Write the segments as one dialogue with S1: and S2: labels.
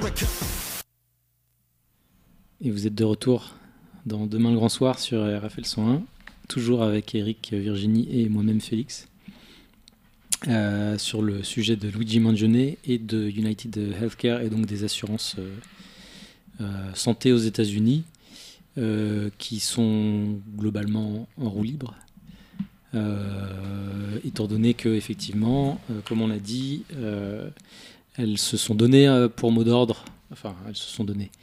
S1: Et vous êtes de retour dans Demain le Grand Soir sur RFL 101, toujours avec Eric, Virginie et moi-même Félix, sur le sujet de Luigi Mangione et de United Healthcare et donc des assurances santé aux États-Unis qui sont globalement en roue libre. Étant donné que effectivement, comme on l'a dit, elles se sont données pour mot d'ordre, enfin elles se sont données.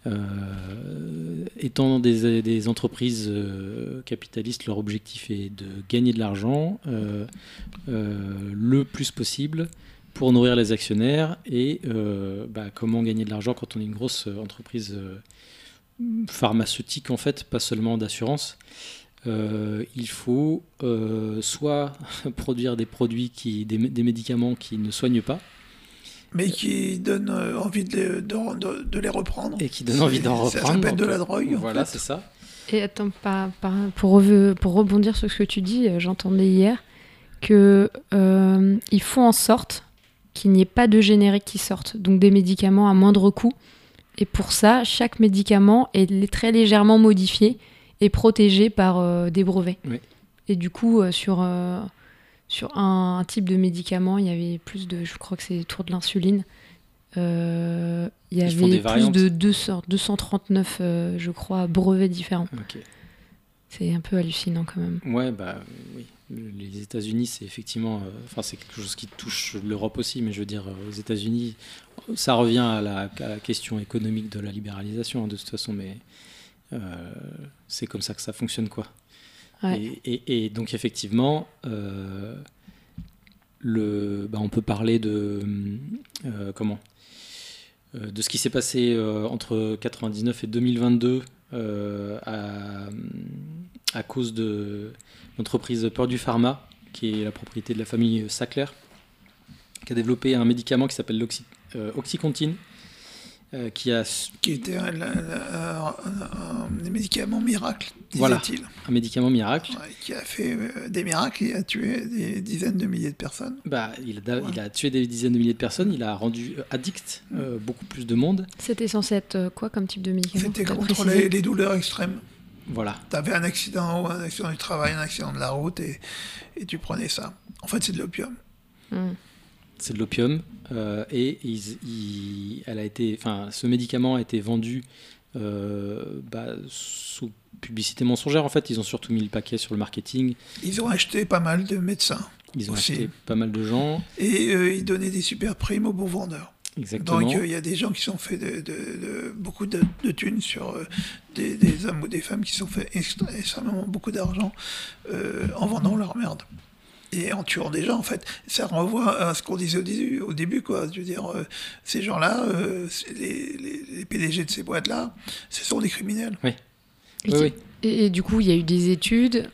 S1: Étant des entreprises capitalistes, leur objectif est de gagner de l'argent le plus possible pour nourrir les actionnaires. Et comment gagner de l'argent quand on est une grosse entreprise pharmaceutique, en fait, pas seulement d'assurance. Il faut soit produire des produits, des médicaments qui ne soignent pas,
S2: mais qui donne envie de les reprendre.
S1: Et qui donne envie d'en reprendre.
S2: Ça s'appelle de la drogue.
S1: Voilà, c'est ça.
S3: Et attends, pour rebondir sur ce que tu dis, j'entendais hier qu'ils font en sorte qu'il n'y ait pas de génériques qui sortent, donc des médicaments à moindre coût. Et pour ça, chaque médicament est très légèrement modifié et protégé par des brevets. Oui. Et du coup, sur un type de médicament, il y avait plus de, je crois que c'est autour de l'insuline, il y avait plus de 239, je crois, brevets différents. Okay. C'est un peu hallucinant quand même.
S1: Ouais, oui. Les États-Unis, c'est effectivement, c'est quelque chose qui touche l'Europe aussi, mais je veux dire, aux États-Unis, ça revient à la question économique de la libéralisation, de toute façon, mais c'est comme ça que ça fonctionne, quoi. Ouais. Et donc effectivement, on peut parler de ce qui s'est passé entre 99 et 2022 à cause de l'entreprise Purdue Pharma, qui est la propriété de la famille Sackler, qui a développé un médicament qui s'appelle Oxycontin. Qui
S2: était un médicament miracle, disait-il.
S1: Voilà, un médicament miracle.
S2: Ouais, qui a fait des miracles, il a tué des dizaines de milliers de personnes.
S1: Il a tué des dizaines de milliers de personnes, il a rendu addict beaucoup plus de monde.
S3: C'était censé être quoi comme type de médicament ?
S2: C'était contre les douleurs extrêmes.
S1: Voilà.
S2: Tu avais un accident du travail, un accident de la route, et tu prenais ça. En fait, c'est de l'opium.
S1: C'est de l'opium et ce médicament a été vendu sous publicité mensongère. En fait, ils ont surtout mis le paquet sur le marketing.
S2: Ils ont acheté pas mal de médecins.
S1: Ils ont acheté pas mal de gens.
S2: Et ils donnaient des super primes aux bons vendeurs.
S1: Exactement.
S2: Donc il y a des gens qui sont fait beaucoup de thunes sur des hommes ou des femmes qui sont fait extrêmement beaucoup d'argent en vendant leur merde. Et en tuant des gens, en fait, ça renvoie à ce qu'on disait au début, quoi. Je veux dire, ces gens-là, les PDG de ces boîtes-là, ce sont des criminels.
S1: Oui.
S3: Et du coup, il y a eu des études.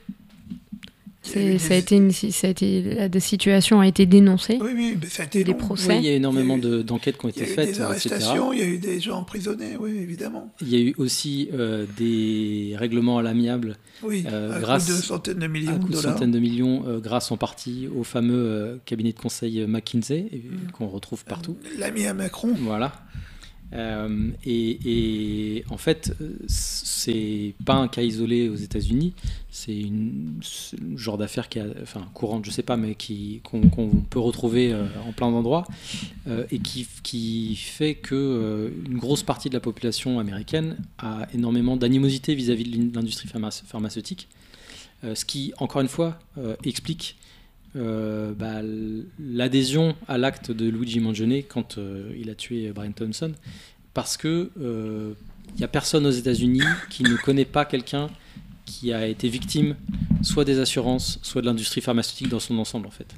S3: La situation a été dénoncée.
S2: Oui, mais ça a été
S3: des procès.
S1: Oui, il y a énormément d'enquêtes qui ont été faites.
S2: Il y a eu des arrestations, il y a eu des gens emprisonnés, oui, évidemment.
S1: Il y a eu aussi des règlements à l'amiable.
S2: Oui, à coût de centaines de millions de dollars.
S1: Centaines de millions, grâce en partie au fameux cabinet de conseil McKinsey, qu'on retrouve partout.
S2: L'ami à Macron.
S1: Voilà. Et en fait, c'est pas un cas isolé aux États-Unis, c'est une genre d'affaire courante, je sais pas, mais qu'on peut retrouver en plein d'endroits et qui fait que une grosse partie de la population américaine a énormément d'animosité vis-à-vis de l'industrie pharmaceutique, ce qui, encore une fois, explique l'adhésion à l'acte de Luigi Mangione quand il a tué Brian Thompson, parce que il n'y a personne aux États-Unis qui ne connaît pas quelqu'un qui a été victime soit des assurances, soit de l'industrie pharmaceutique dans son ensemble, en fait.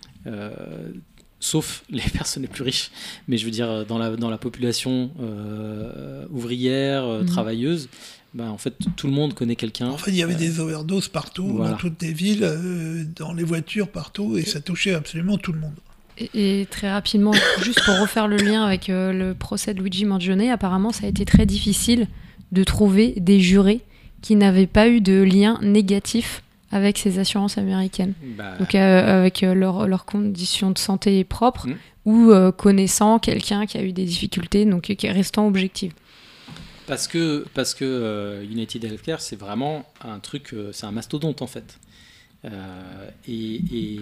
S1: Sauf les personnes les plus riches, mais je veux dire dans la population ouvrière, travailleuse. En fait, tout le monde connaît quelqu'un.
S2: En fait, il y avait des overdoses partout, voilà, dans toutes les villes, dans les voitures, partout, et ça touchait absolument tout le monde.
S3: Et très rapidement, juste pour refaire le lien avec le procès de Luigi Mangione, apparemment, ça a été très difficile de trouver des jurés qui n'avaient pas eu de lien négatif avec ces assurances américaines.
S1: Bah,
S3: Donc avec leurs conditions de santé propres
S1: Mm.
S3: ou connaissant quelqu'un qui a eu des difficultés, donc qui est restant objectif.
S1: parce que United Healthcare, c'est vraiment un truc, c'est un mastodonte en fait. Et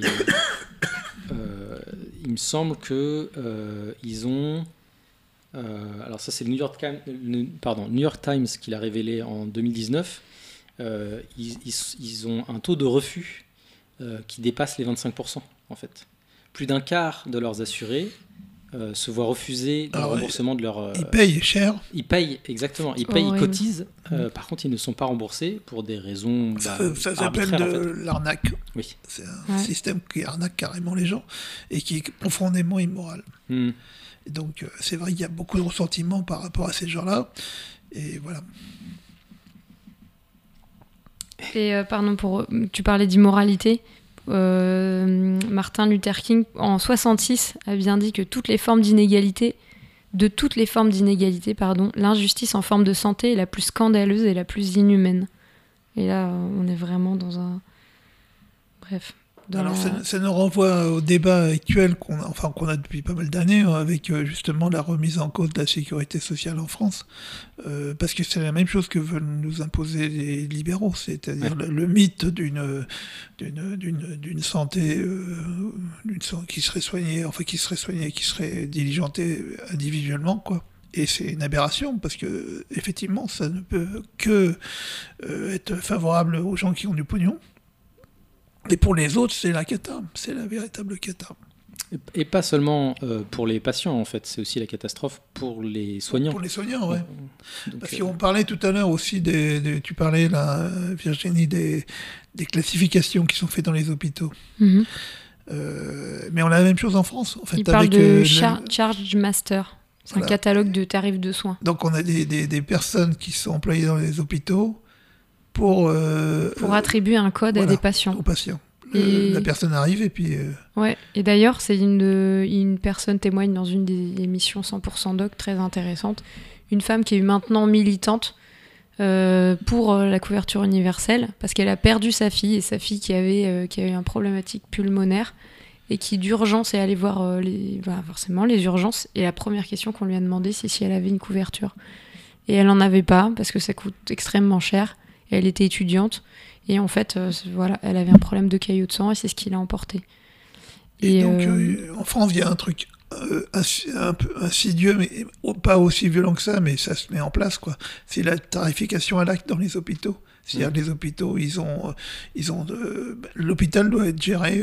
S1: il me semble que ils ont. Alors ça, c'est le New York Times qui l'a révélé en 2019. Ils ont un taux de refus qui dépasse les 25% en fait. Plus d'un quart de leurs assurés se voient refuser le
S2: Alors,
S1: remboursement de leur.
S2: Ils payent cher.
S1: Ils payent, exactement. Ils payent, ils
S3: Horrible.
S1: cotisent. Par contre, ils ne sont pas remboursés pour des raisons
S2: Ça s'appelle
S1: arbitraires,
S2: de
S1: en fait.
S2: l'arnaque.
S1: Oui.
S2: C'est un
S3: Ouais.
S2: système qui arnaque carrément les gens et qui est profondément immoral.
S1: Hmm.
S2: Et donc, c'est vrai qu'il y a beaucoup de ressentiment par rapport à ces gens-là. Et voilà.
S3: Et pardon, tu parlais d'immoralité. Martin Luther King, en 66, a bien dit que de toutes les formes d'inégalité, l'injustice en forme de santé est la plus scandaleuse et la plus inhumaine. Et là, on est vraiment dans un... Bref.
S2: Alors, ça nous renvoie au débat actuel qu'on a depuis pas mal d'années, avec justement la remise en cause de la sécurité sociale en France, parce que c'est la même chose que veulent nous imposer les libéraux, c'est-à-dire le mythe d'une santé, qui serait soignée, qui serait diligentée individuellement, quoi. Et c'est une aberration, parce que effectivement, ça ne peut que être favorable aux gens qui ont du pognon. Et pour les autres, c'est la cata, c'est la véritable cata.
S1: Et pas seulement pour les patients, en fait, c'est aussi la catastrophe pour les soignants.
S2: Pour les soignants, ouais.
S1: Donc,
S2: Parce qu'on parlait tout à l'heure aussi tu parlais là, Virginie, des classifications qui sont faites dans les hôpitaux.
S3: Mhm.
S2: Mais on a la même chose en France, en fait.
S3: Il parle
S2: avec,
S3: de Charge Master. C'est
S2: Voilà.
S3: un catalogue de tarifs de soins.
S2: Donc on a des personnes qui sont employées dans les hôpitaux pour
S3: Attribuer un code à
S2: voilà,
S3: des patients.
S2: aux patients.
S3: Et-
S2: La personne arrive et puis...
S3: Ouais. Et d'ailleurs, une personne témoigne dans une des émissions 100% Doc très intéressante. Une femme qui est maintenant militante pour la couverture universelle parce qu'elle a perdu sa fille, et sa fille qui avait une problématique pulmonaire et qui d'urgence est allée voir forcément les urgences. Et la première question qu'on lui a demandé, c'est si elle avait une couverture. Et elle n'en avait pas parce que ça coûte extrêmement cher. Et elle était étudiante. Et en fait, elle avait un problème de caillots de sang et c'est ce qui l'a emporté.
S2: Et donc, en France, il y a un truc un peu insidieux, mais pas aussi violent que ça, mais ça se met en place, quoi. C'est la tarification à l'acte dans les hôpitaux. C'est-à-dire que les hôpitaux, l'hôpital doit être géré.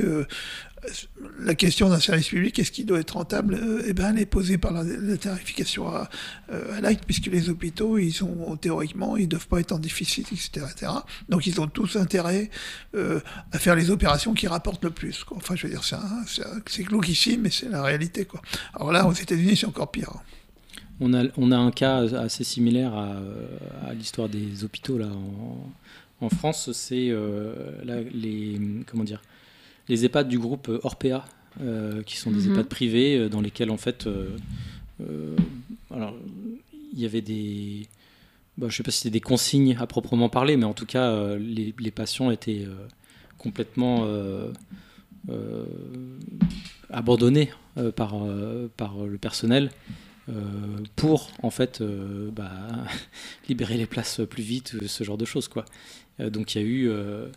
S2: La question d'un service public, est-ce qu'il doit être rentable ? Elle est posée par la tarification à l'acte, puisque les hôpitaux, théoriquement, ils ne doivent pas être en déficit, etc., etc. Donc, ils ont tous intérêt à faire les opérations qui rapportent le plus, quoi. Enfin, je veux dire, c'est glauquissime, mais c'est la réalité, quoi. Alors là, aux États-Unis, c'est encore pire.
S1: on a un cas assez similaire à l'histoire des hôpitaux là, en France. C'est les EHPAD du groupe Orpea, qui sont des EHPAD privés dans lesquels en fait alors il y avait je ne sais pas si c'était des consignes à proprement parler, mais en tout cas les patients étaient complètement abandonnés par le personnel pour en fait libérer les places plus vite, ce genre de choses, quoi. Donc il y a eu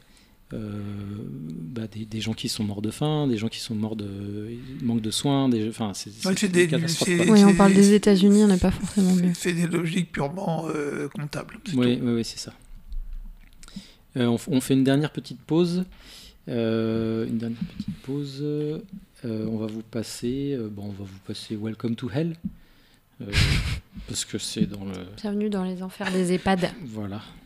S1: des gens qui sont morts de faim, des gens qui sont morts de manque de soins, c'est une catastrophe, quoi.
S3: Oui, on parle des États-Unis, on n'est pas forcément mieux.
S2: C'est des logiques purement comptables.
S1: Oui, c'est ça. On fait une dernière petite pause. On va vous passer Welcome to Hell, parce que c'est dans le...
S3: Bienvenue dans les enfers des EHPAD.
S1: Voilà.